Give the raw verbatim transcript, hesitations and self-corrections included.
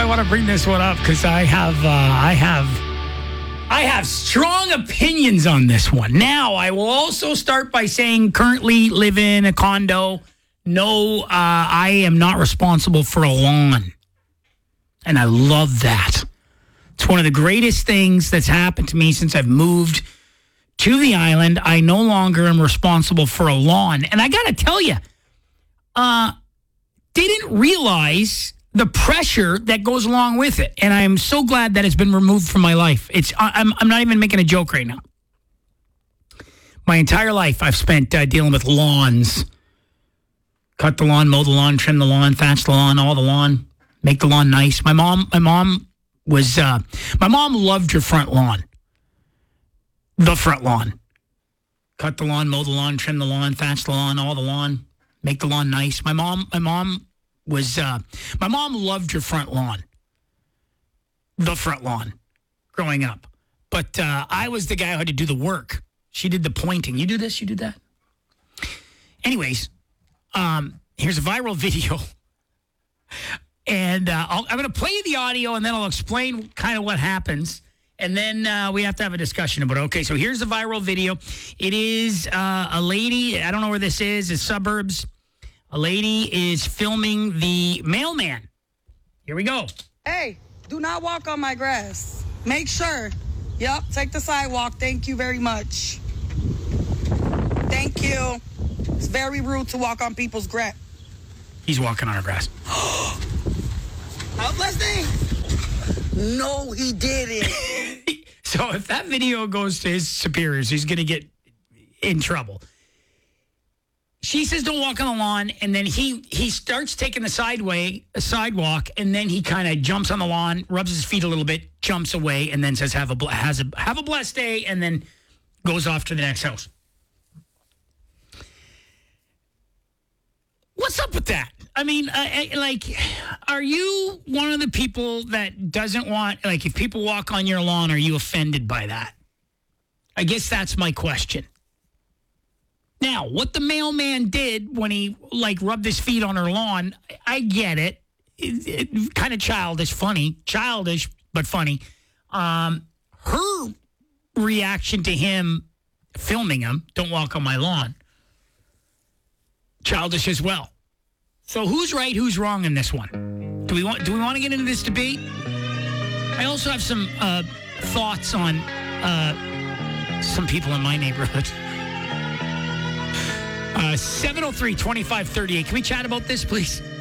want to bring this one up because I have, uh, I have, I have strong opinions on this one. Now, I will also start by saying, currently live in a condo. No, uh, I am not responsible for a lawn, and I love that. It's one of the greatest things that's happened to me since I've moved to the island. I no longer am responsible for a lawn, and I got to tell you, uh, didn't realize the pressure that goes along with it. And I'm so glad that it's been removed from my life. It's I'm I'm not even making a joke right now. My entire life I've spent uh, dealing with lawns. Cut the lawn, mow the lawn, trim the lawn, thatch the lawn, all the lawn, make the lawn nice. My mom my mom was uh, my mom loved her front lawn. The front lawn. Cut the lawn, mow the lawn, trim the lawn, thatch the lawn, all the lawn, make the lawn nice. My mom my mom was uh, my mom loved her front lawn, the front lawn, growing up. But uh, I was the guy who had to do the work. She did the pointing. You do this, you do that. Anyways, um, here's a viral video. And uh, I'll, I'm going to play the audio, and then I'll explain kind of what happens. And then uh, we have to have a discussion about it. Okay, so here's the viral video. It is uh, a lady, I don't know where this is, it's suburbs. A lady is filming the mailman. Here we go. Hey, do not walk on my grass. Make sure. Yep, take the sidewalk. Thank you very much. Thank you. It's very rude to walk on people's grass. He's walking on our grass. How blessing? No, he didn't. So if that video goes to his superiors, he's going to get in trouble. She says don't walk on the lawn, and then he he starts taking the sideway, a sidewalk, and then he kind of jumps on the lawn, rubs his feet a little bit, jumps away, and then says have a has a have a blessed day, and then goes off to the next house. What's up with that? I mean, uh, like, are you one of the people that doesn't want, like, if people walk on your lawn, are you offended by that? I guess that's my question. Now, what the mailman did when he, like, rubbed his feet on her lawn, I get it. It, it kind of childish, funny. Childish, but funny. Um, her reaction to him filming him, don't walk on my lawn, childish as well. So who's right, who's wrong in this one? Do we want do we want to get into this debate? I also have some uh, thoughts on uh, some people in my neighborhood. Uh, seven oh three, two five three eight. Can we chat about this, please?